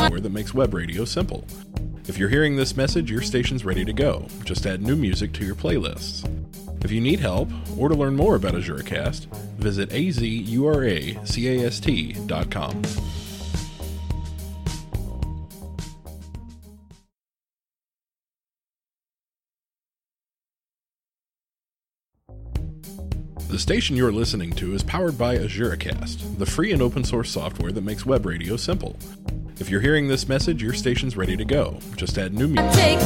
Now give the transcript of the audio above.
software that makes web radio simple. If you're hearing this message, your station's ready to go. Just add new music to your playlists. If you need help, or to learn more about AzuraCast, visit azuracast.com. The station you're listening to is powered by AzuraCast, the free and open source software that makes web radio simple. If you're hearing this message, your station's ready to go. Just add new music.